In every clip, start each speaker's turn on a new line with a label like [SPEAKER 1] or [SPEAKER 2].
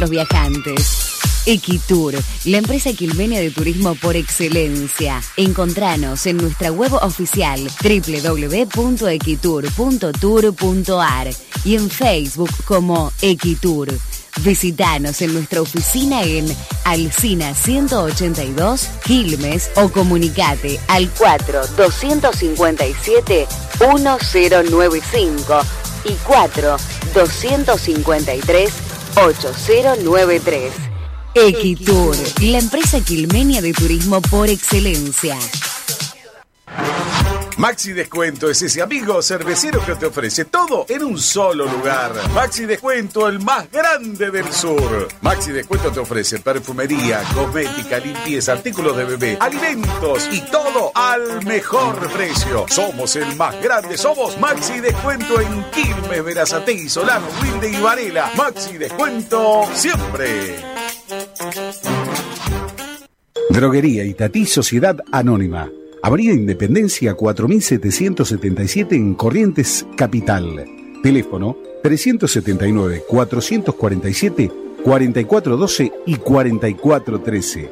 [SPEAKER 1] los viajantes. Equitur, la empresa quilmenia de turismo por excelencia. Encontranos en nuestra web oficial www.equitur.tour.ar y en Facebook como Equitur. Visítanos en nuestra oficina en Alsina 182, Quilmes, o comunicate al 4-257-1095 y 4-253-8093. Equitur, la empresa quilmenia de turismo por excelencia.
[SPEAKER 2] Maxi Descuento es ese amigo cervecero que te ofrece todo en un solo lugar. Maxi Descuento, el más grande del sur. Maxi Descuento te ofrece perfumería, cosmética, limpieza, artículos de bebé, alimentos y todo al mejor precio. Somos el más grande, somos Maxi Descuento en Quilmes, Berazategui, Solano, Wilde y Varela. Maxi Descuento siempre.
[SPEAKER 3] Droguería Itatí Sociedad Anónima. Avenida Independencia 4777 en Corrientes, Capital. Teléfono 379-447-4412 y 4413.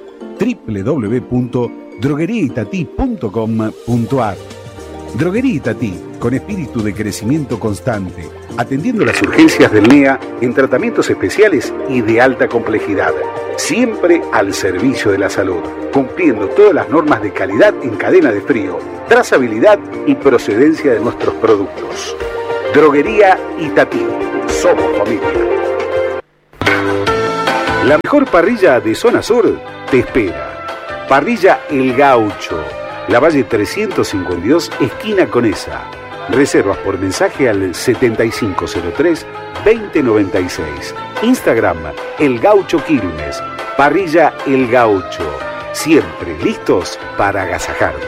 [SPEAKER 3] www.drogueriaitatí.com.ar. Droguería Itatí, con espíritu de crecimiento constante, atendiendo las urgencias del NEA en tratamientos especiales y de alta complejidad. Siempre al servicio de la salud, cumpliendo todas las normas de calidad en cadena de frío, trazabilidad y procedencia de nuestros productos. Droguería Itatí. Somos familia. La mejor parrilla de zona sur te espera. Parrilla El Gaucho. La Valle 352, esquina Conesa. Reservas por mensaje al 7503-2096. Instagram, El Gaucho Quilmes. Parrilla El Gaucho. Siempre listos para agasajarte.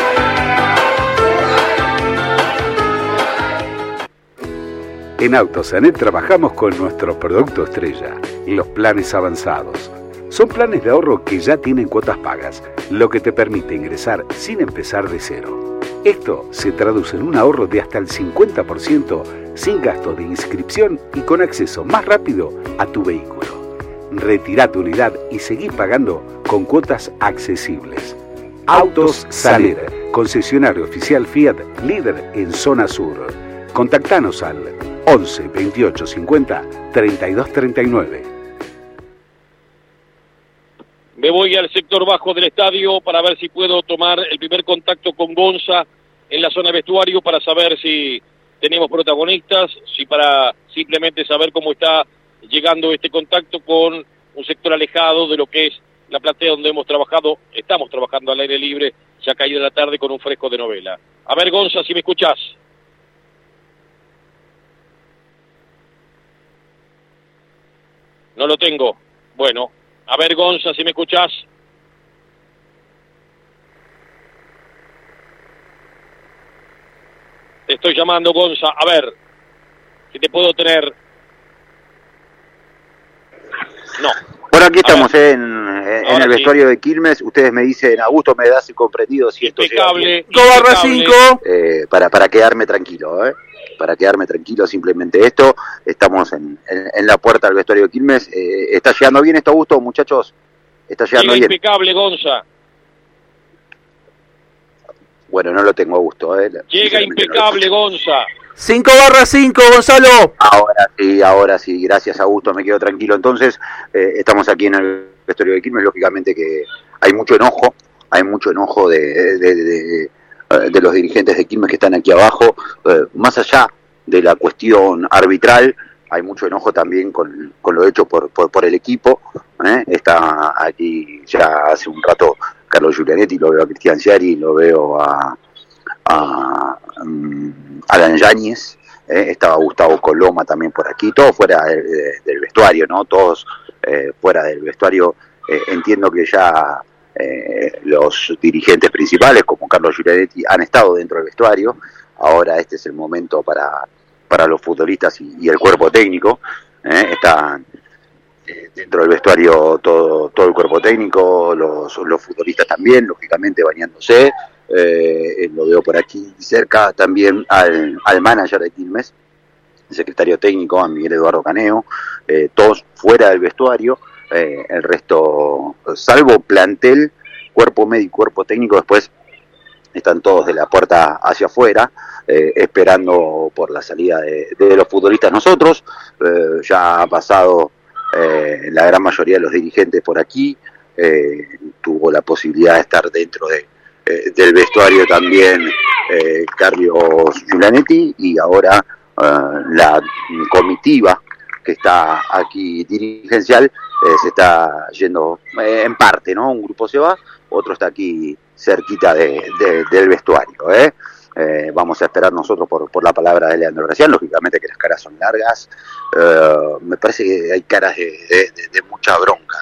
[SPEAKER 3] En Autosanet trabajamos con nuestro producto estrella, los planes avanzados. Son planes de ahorro que ya tienen cuotas pagas, lo que te permite ingresar sin empezar de cero. Esto se traduce en un ahorro de hasta el 50% sin gasto de inscripción y con acceso más rápido a tu vehículo. Retirá tu unidad y seguí pagando con cuotas accesibles. Autos Saler, concesionario oficial Fiat, líder en zona sur. Contactanos al 11 28 50 32 39.
[SPEAKER 4] Me voy al sector bajo del estadio para ver si puedo tomar el primer contacto con Gonza en la zona de vestuario para saber si tenemos protagonistas, si para simplemente saber cómo está llegando este contacto con un sector alejado de lo que es la platea donde estamos trabajando al aire libre, ya caído la tarde con un fresco de novela. A ver, Gonza, si me escuchás. No lo tengo. Bueno. A ver, Gonza, si me escuchás. Te estoy llamando, Gonza. A ver, si te puedo tener. No.
[SPEAKER 5] Bueno, aquí estamos en el vestuario de Quilmes. Ustedes me dicen, Augusto, me das el comprendido si esto
[SPEAKER 4] impecable,
[SPEAKER 5] 5/5 para quedarme tranquilo, para quedarme tranquilo, simplemente esto. Estamos en la puerta del vestuario de Quilmes. ¿Está llegando bien esto, Augusto, muchachos? ¿Está llegando bien?
[SPEAKER 4] Impecable, Gonza.
[SPEAKER 5] Bueno, no lo tengo, Augusto.
[SPEAKER 4] Llega impecable, Gonza.
[SPEAKER 6] 5/5, Gonzalo.
[SPEAKER 5] Ahora sí, gracias, Augusto, me quedo tranquilo. Entonces, estamos aquí en el vestuario de Quilmes. Lógicamente que hay mucho enojo de los dirigentes de Quilmes que están aquí abajo. Más allá de la cuestión arbitral, hay mucho enojo también con lo hecho por el equipo. Está aquí ya hace un rato Carlos Giulianetti, lo veo a Cristian Ciari, lo veo a Alan Yáñez, estaba Gustavo Coloma también por aquí, todos fuera del vestuario, ¿no? Todos fuera del vestuario. Entiendo que ya los dirigentes principales, como Carlos Giulianetti, han estado dentro del vestuario. Ahora este es el momento para los futbolistas y el cuerpo técnico. Están dentro del vestuario todo el cuerpo técnico, los futbolistas también, lógicamente bañándose. Lo veo por aquí cerca también al manager de Quilmes, el secretario técnico, a Miguel Eduardo Caneo, todos fuera del vestuario, el resto, salvo plantel, cuerpo médico, cuerpo técnico, después están todos de la puerta hacia afuera, esperando por la salida de los futbolistas. Nosotros, ya ha pasado la gran mayoría de los dirigentes por aquí, tuvo la posibilidad de estar dentro del vestuario también Carlos Giulanetti, y ahora la comitiva que está aquí dirigencial se está yendo en parte, ¿no? Un grupo se va, otro está aquí cerquita del vestuario, vamos a esperar nosotros por la palabra de Leandro Gracián. Lógicamente que las caras son largas, me parece que hay caras de mucha bronca,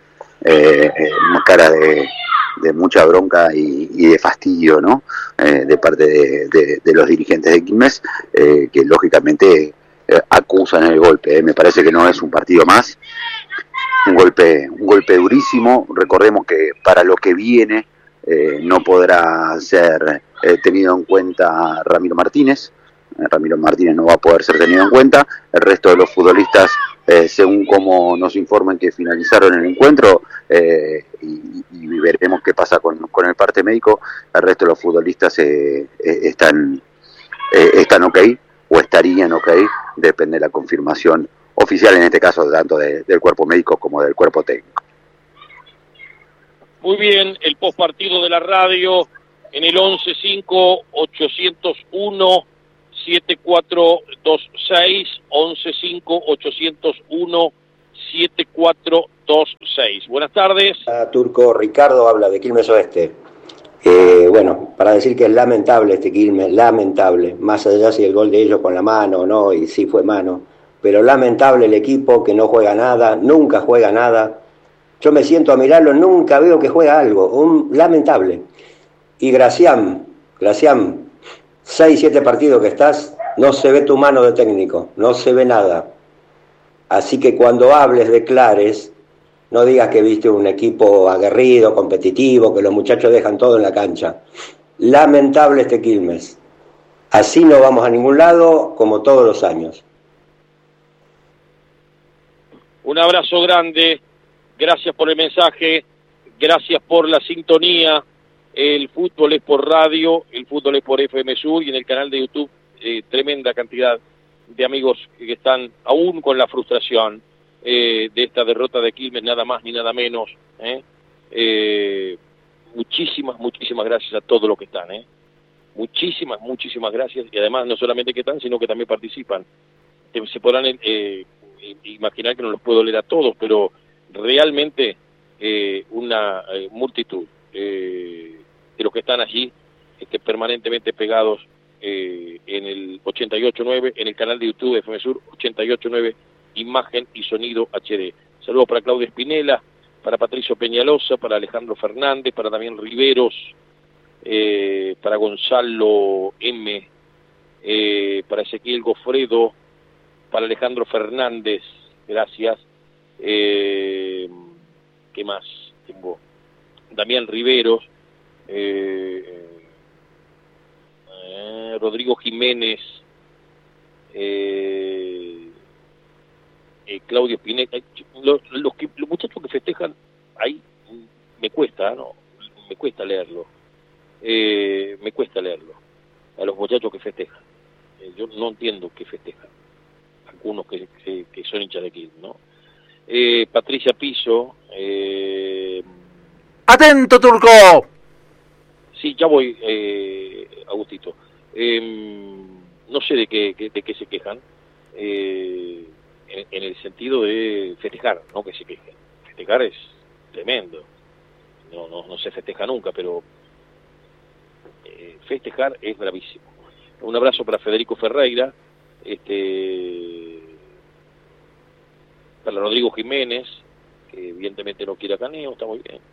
[SPEAKER 5] cara de mucha bronca y de fastidio, ¿no? De parte de los dirigentes de Quilmes, que lógicamente acusan el golpe. Me parece que no es un partido más, un golpe durísimo. Recordemos que para lo que viene no podrá ser tenido en cuenta Ramiro Martínez. Ramiro Martínez no va a poder ser tenido en cuenta. El resto de los futbolistas, según como nos informan que finalizaron el encuentro, y veremos qué pasa con el parte médico, el resto de los futbolistas están ok, o estarían ok, depende de la confirmación oficial, en este caso tanto del cuerpo médico como del cuerpo técnico.
[SPEAKER 4] Muy bien, el postpartido de la radio en el 11-5-801-7426, 11-5-801-7426. Buenas tardes.
[SPEAKER 7] Turco, Ricardo habla de Quilmes Oeste. Bueno, para decir que es lamentable este Quilmes, lamentable, más allá si el gol de ellos con la mano o no, y sí fue mano, pero lamentable el equipo que no juega nada, nunca juega nada. Yo me siento a mirarlo, nunca veo que juega algo, lamentable. Y Gracián, 6-7 partidos que estás, no se ve tu mano de técnico, no se ve nada. Así que cuando hables, declares, no digas que viste un equipo aguerrido, competitivo, que los muchachos dejan todo en la cancha. Lamentable este Quilmes. Así no vamos a ningún lado, como todos los años.
[SPEAKER 4] Un abrazo grande, gracias por el mensaje, gracias por la sintonía. El fútbol es por radio, el fútbol es por FM Sur, y en el canal de YouTube tremenda cantidad de amigos que están aún con la frustración de esta derrota de Quilmes, nada más ni nada menos. Muchísimas gracias a todos los que están. Muchísimas gracias, y además no solamente que están, sino que también participan. Se podrán imaginar que no los puedo leer a todos, pero realmente una multitud de los que están allí, permanentemente pegados en el 88.9, en el canal de YouTube de FM Sur, 88.9, imagen y sonido HD. Saludos para Claudia Espinela, para Patricio Peñalosa, para Alejandro Fernández, para Damián Riveros, para Gonzalo M, para Ezequiel Gofredo, para Alejandro Fernández, gracias. ¿Qué más tengo? Damián Riveros, Rodrigo Jiménez, Claudio Spinetta. Los muchachos que festejan ahí me cuesta leerlo. Me cuesta leerlo a los muchachos que festejan. Yo no entiendo qué festejan algunos que son hinchas de Quilmes, ¿no? Patricia Piso,
[SPEAKER 6] ¡atento, Turco!
[SPEAKER 4] Sí, ya voy, Agustito. No sé de qué se quejan, en el sentido de festejar, no que se quejen. Festejar es tremendo, no se festeja nunca, pero festejar es bravísimo. Un abrazo para Federico Ferreira, para Rodrigo Jiménez, que evidentemente no quiere a Caneo, está muy bien.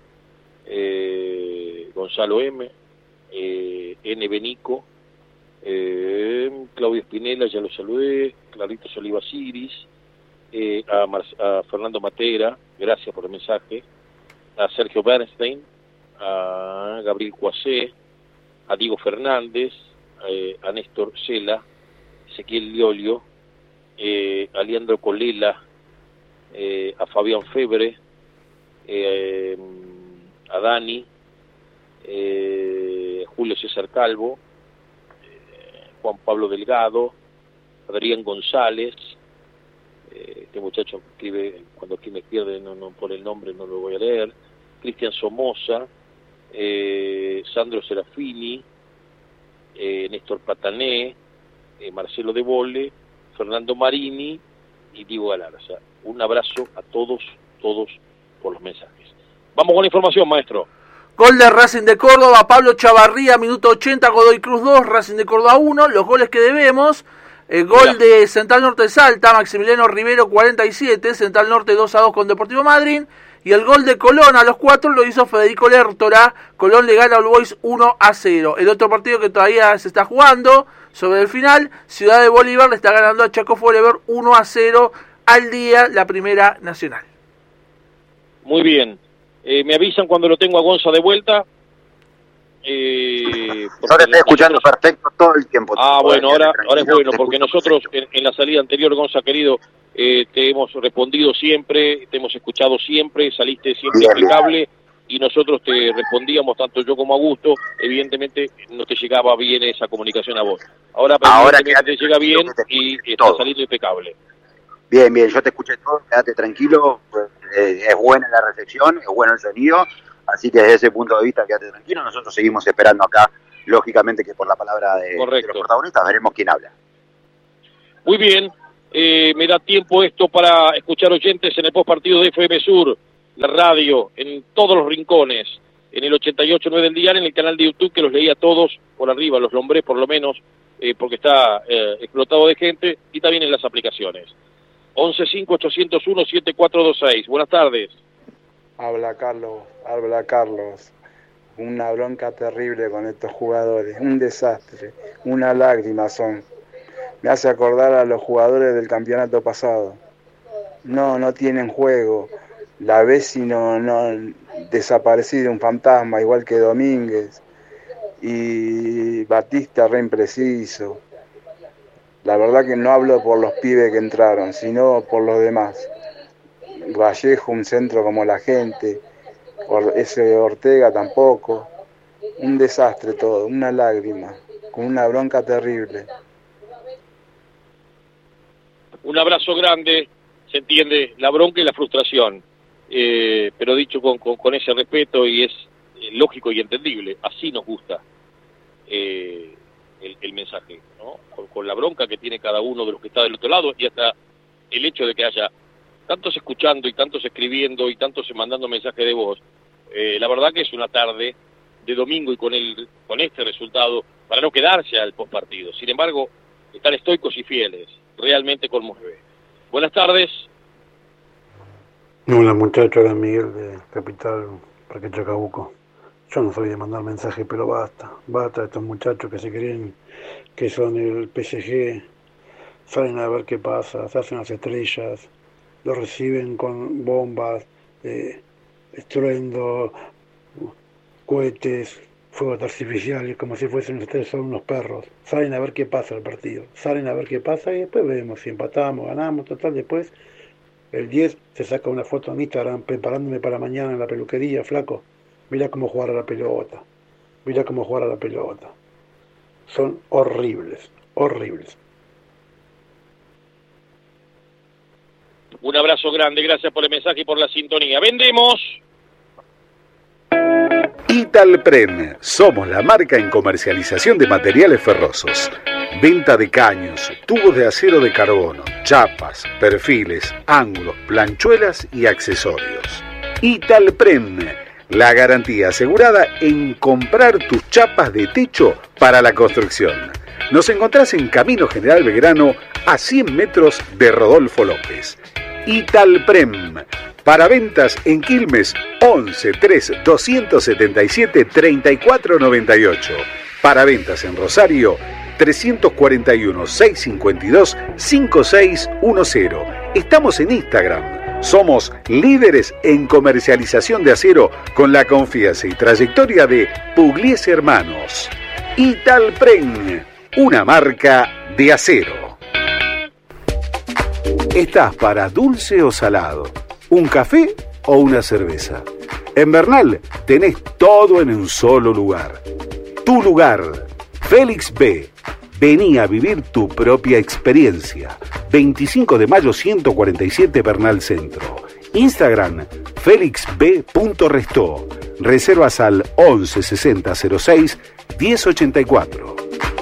[SPEAKER 4] Gonzalo M, N. Benico, Claudio Espinela, ya lo saludé, Clarito Oliva Siris, a Fernando Matera, gracias por el mensaje, a Sergio Bernstein, a Gabriel Cuacé, a Diego Fernández, a Néstor Cela, Ezequiel Liolio, a Leandro Colela, a Fabián Febre, a Dani, Julio César Calvo, Juan Pablo Delgado, Adrián González, este muchacho escribe, cuando aquí me pierde no pone el nombre, no lo voy a leer, Cristian Somoza, Sandro Serafini, Néstor Platané, Marcelo De Bolle, Fernando Marini y Diego Galarza. Un abrazo a todos por los mensajes. Vamos con la información, maestro.
[SPEAKER 6] Gol de Racing de Córdoba, Pablo Chavarría, minuto 80, Godoy Cruz 2, Racing de Córdoba 1, los goles que debemos. Gol de Central Norte Salta, Maximiliano Rivero 47, Central Norte 2-2 con Deportivo Madryn. Y el gol de Colón a los 4 lo hizo Federico Lertora. Colón le gana al Boys 1-0. El otro partido que todavía se está jugando sobre el final, Ciudad de Bolívar le está ganando a Chaco Forever 1-0 al día, la Primera Nacional.
[SPEAKER 4] Muy bien. Me avisan cuando lo tengo a Gonza de vuelta.
[SPEAKER 5] Yo te estoy escuchando perfecto todo el tiempo.
[SPEAKER 4] Bueno, ahora es bueno, porque nosotros en la salida anterior, Gonza querido, te hemos respondido siempre, te hemos escuchado siempre, saliste siempre impecable, y nosotros te respondíamos, tanto yo como Augusto. Evidentemente no te llegaba bien esa comunicación a vos. Ahora evidentemente te llega bien y está saliendo impecable.
[SPEAKER 5] Bien, yo te escuché todo, quédate tranquilo, es buena la recepción, es bueno el sonido, así que desde ese punto de vista quédate tranquilo. Nosotros seguimos esperando acá, lógicamente que por la palabra de los protagonistas veremos quién habla. Muy bien, me da tiempo esto para escuchar oyentes en el postpartido de FM Sur, la radio, en todos los rincones, en el 88.9 del diario, en el canal de YouTube, que los leía todos por arriba, los nombré por lo menos, porque está explotado de gente, y también en las aplicaciones. 1158017426. Buenas tardes.
[SPEAKER 8] Habla Carlos. Una bronca terrible con estos jugadores, un desastre, una lágrima son. Me hace acordar a los jugadores del campeonato pasado. No tienen juego. La Bessi no desaparecido, un fantasma, igual que Domínguez. Y Batista re impreciso. La verdad que no hablo por los pibes que entraron, sino por los demás. Vallejo, un centro como la gente, ese Ortega tampoco. Un desastre todo, una lágrima, con una bronca terrible.
[SPEAKER 4] Un abrazo grande, se entiende la bronca y la frustración, pero dicho con ese respeto, y es lógico y entendible, así nos gusta el mensaje, ¿no? Con la bronca que tiene cada uno de los que está del otro lado, y hasta el hecho de que haya tantos escuchando y tantos escribiendo y tantos mandando mensajes de voz. La verdad que es una tarde de domingo, y con este resultado, para no quedarse al postpartido. Sin embargo, están estoicos y fieles, realmente conmueve. Buenas tardes.
[SPEAKER 9] Hola muchachos, era Miguel de Capital, Parque Chacabuco. Yo no soy de mandar mensajes, pero basta de estos muchachos que se creen que son el PSG, salen a ver qué pasa, se hacen las estrellas, lo reciben con bombas, estruendo, cohetes, fuegos artificiales, como si fuesen ustedes son unos perros. Salen a ver qué pasa el partido, salen a ver qué pasa y después vemos si empatamos, ganamos, total. Después el 10 se saca una foto en Instagram preparándome para mañana en la peluquería, flaco. Mirá cómo jugar a la pelota. Son horribles.
[SPEAKER 4] Un abrazo grande, gracias por el mensaje y por la sintonía. ¡Vendemos!
[SPEAKER 3] Italpren, somos la marca en comercialización de materiales ferrosos. Venta de caños, tubos de acero de carbono, chapas, perfiles, ángulos, planchuelas y accesorios. Italpren, la garantía asegurada en comprar tus chapas de techo para la construcción. Nos encontrás en Camino General Belgrano, a 100 metros de Rodolfo López. Italprem, para ventas en Quilmes, 11 3 277 3498. Para ventas en Rosario, 341 652 5610. Estamos en Instagram. Somos líderes en comercialización de acero con la confianza y trayectoria de Pugliese Hermanos. Italprem, una marca de acero. ¿Estás para dulce o salado? ¿Un café o una cerveza? En Bernal tenés todo en un solo lugar. Tu lugar, Félix B. Vení a vivir tu propia experiencia. 25 de mayo 147 Bernal Centro. Instagram, felixb.restó. Reservas al 11 60 06 1084.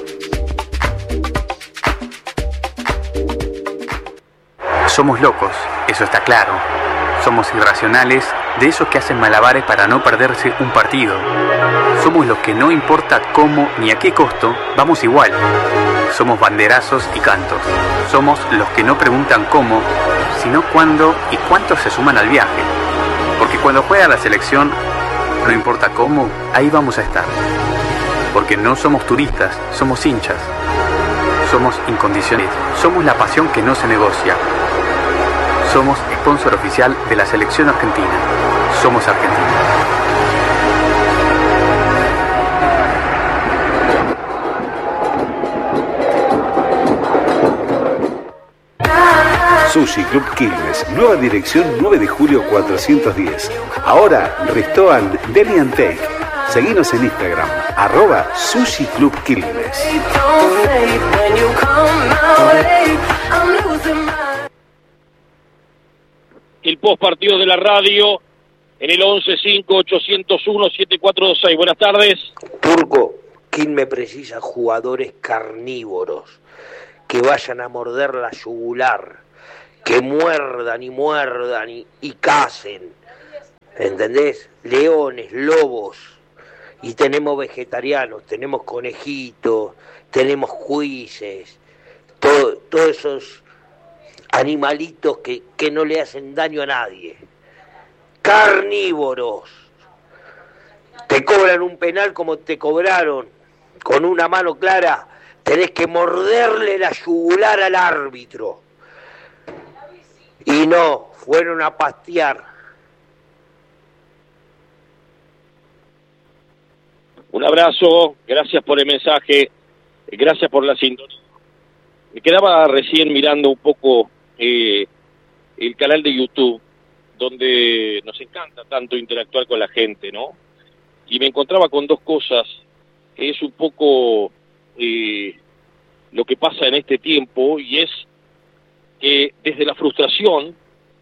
[SPEAKER 10] Somos locos, eso está claro. Somos irracionales, de esos que hacen malabares para no perderse un partido. Somos los que no importa cómo ni a qué costo, vamos igual. Somos banderazos y cantos. Somos los que no preguntan cómo, sino cuándo y cuántos se suman al viaje. Porque cuando juega la selección, no importa cómo, ahí vamos a estar. Porque no somos turistas, somos hinchas. Somos incondicionales. Somos la pasión que no se negocia. Somos sponsor oficial de la selección argentina. Somos Argentina.
[SPEAKER 3] Sushi Club Quilmes, nueva dirección 9 de julio 410. Ahora, restaurant Deli & Take. Seguinos en Instagram, @Sushi Club Quilmes.
[SPEAKER 4] El post partido de la radio en el 11-5-801-7426. Buenas tardes.
[SPEAKER 11] Turco, Quilmes precisa jugadores carnívoros que vayan a morder la yugular, que muerdan y cacen, ¿entendés? Leones, lobos, y tenemos vegetarianos, tenemos conejitos, tenemos juices, todos esos animalitos que no le hacen daño a nadie. Carnívoros. Te cobran un penal como te cobraron, con una mano clara, tenés que morderle la yugular al árbitro. Y no, fueron a pastear.
[SPEAKER 4] Un abrazo, gracias por el mensaje, gracias por la sintonía. Me quedaba recién mirando un poco el canal de YouTube, donde nos encanta tanto interactuar con la gente, ¿no? Y me encontraba con dos cosas, que es un poco lo que pasa en este tiempo, y es que desde la frustración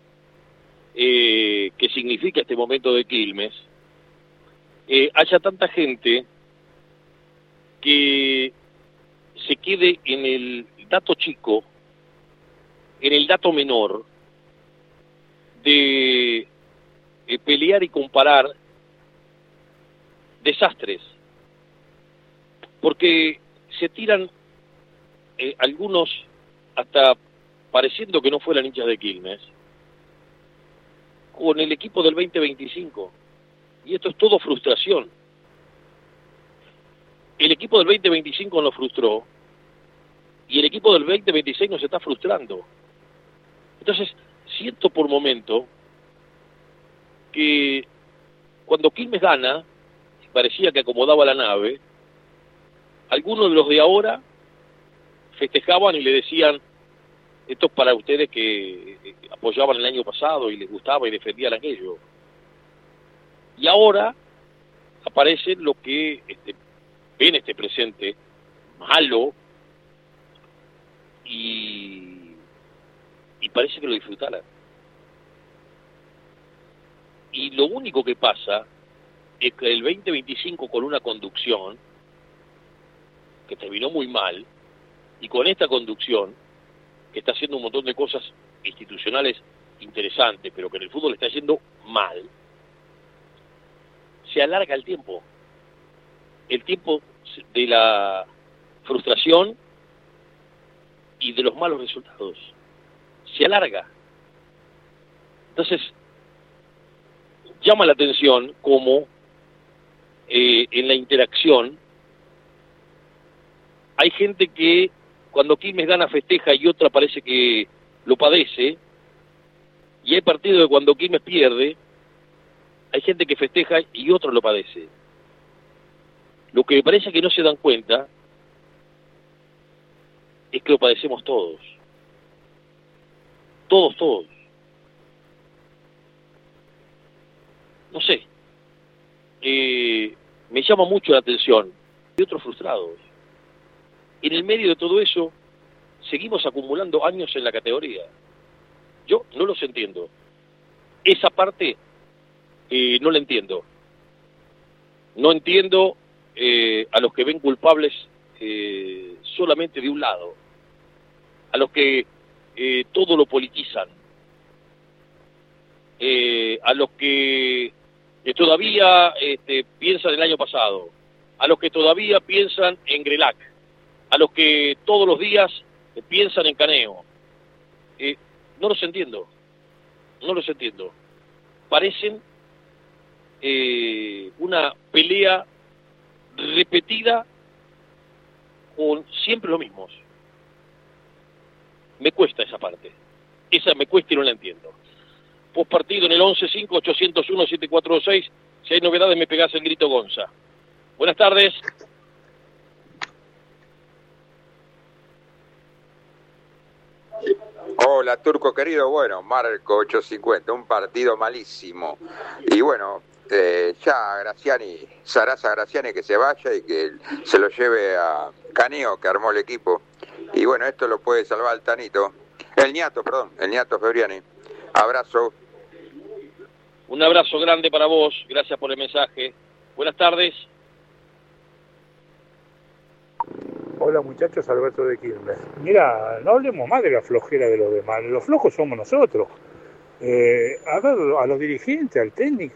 [SPEAKER 4] que significa este momento de Quilmes, haya tanta gente que se quede en el dato chico, en el dato menor, de pelear y comparar desastres, porque se tiran algunos hasta pareciendo que no fueran hinchas de Quilmes, con el equipo del 2025, y esto es todo frustración. El equipo del 2025 nos frustró, y el equipo del 2026 nos está frustrando. Entonces, siento por momento que cuando Quilmes gana, parecía que acomodaba la nave, algunos de los de ahora festejaban y le decían: esto es para ustedes que apoyaban el año pasado y les gustaba y defendían aquello. Y ahora aparecen los que ven este presente malo y parece que lo disfrutaran. Y lo único que pasa es que el 2025, con una conducción que terminó muy mal, y con esta conducción que está haciendo un montón de cosas institucionales interesantes, pero que en el fútbol está yendo mal, se alarga el tiempo de la frustración y de los malos resultados. Se alarga. Entonces, llama la atención cómo en la interacción hay gente que cuando Quilmes gana festeja y otra parece que lo padece, y hay partidos que cuando Quilmes pierde hay gente que festeja y otro lo padece. Lo que me parece que no se dan cuenta es que lo padecemos todos. Todos. No sé. Me llama mucho la atención. Y otros frustrados. En el medio de todo eso, seguimos acumulando años en la categoría. Yo no los entiendo. Esa parte no la entiendo. No entiendo a los que ven culpables solamente de un lado. A los que todo lo politizan. A los que todavía piensan el año pasado. A los que todavía piensan en Grelac. A los que todos los días piensan en Caneo. No los entiendo. Parecen una pelea repetida con siempre los mismos. Me cuesta esa parte. Esa me cuesta y no la entiendo. Post partido en el 11-5-801-746. Si hay novedades me pegás el grito, Gonza. Buenas tardes.
[SPEAKER 12] Hola, Turco querido. Bueno, Marco 850, un partido malísimo. Y bueno, ya Sarasa Graciani que se vaya y que se lo lleve a Caneo, que armó el equipo. Y bueno, esto lo puede salvar el Niato Febriani. Abrazo.
[SPEAKER 4] Un abrazo grande para vos, gracias por el mensaje. Buenas tardes.
[SPEAKER 13] Hola muchachos, Alberto de Quilmes. Mira, no hablemos más de la flojera de los demás, los flojos somos nosotros. A ver, a los dirigentes, al técnico,